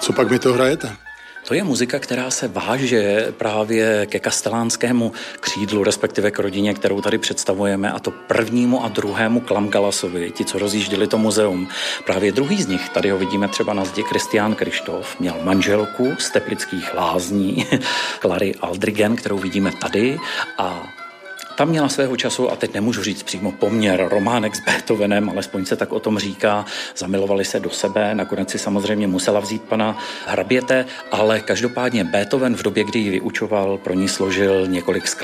Co pak mi to hrajete? To je muzika, která se váže právě ke kastelánskému křídlu, respektive k rodině, kterou tady představujeme, a to prvnímu a druhému Klamgalasovi, ti, co rozjížděli to muzeum. Právě druhý z nich, tady ho vidíme třeba na zdi, Kristián Kryštof, měl manželku z Teplických Lázní, Clary Aldrigen, kterou vidíme tady, a tam měla svého času, a teď nemůžu říct přímo poměr, románek s Beethovenem, alespoň se tak o tom říká, zamilovali se do sebe, nakonec si samozřejmě musela vzít pana hraběte, ale každopádně Beethoven v době, kdy ji vyučoval, pro ní složil několik skladeb.